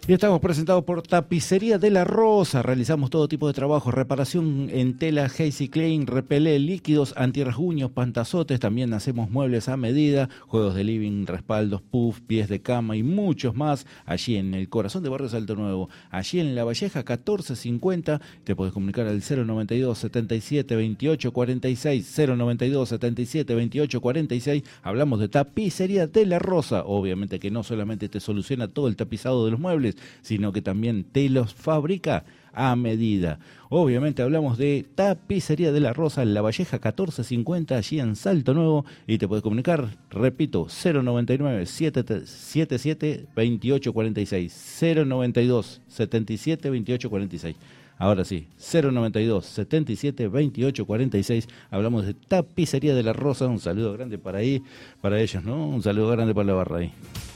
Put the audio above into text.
Y estamos presentados por Tapicería de la Rosa. Realizamos todo tipo de trabajo, reparación en tela, Hazy Clean, repelé, líquidos, antirrasguños, pantazotes. También hacemos muebles a medida, juegos de living, respaldos, puff, pies de cama y muchos más. Allí en el corazón de Barrio Salto Nuevo, allí en La Valleja 1450. Te podés comunicar al 092 77 28 46, 092 77 28 46. Hablamos de Tapicería de la Rosa. Obviamente que no solamente te soluciona todo el tapizado de los muebles, sino que también te los fabrica a medida. Obviamente hablamos de Tapicería de la Rosa, en La Valleja 1450, allí en Salto Nuevo, y te puedes comunicar, repito, 099 77 28 46, 092 77 28 46. Ahora sí, 092 77 28 46. Hablamos de Tapicería de la Rosa. Un saludo grande para ahí, para ellos, ¿no? Un saludo grande para la barra ahí.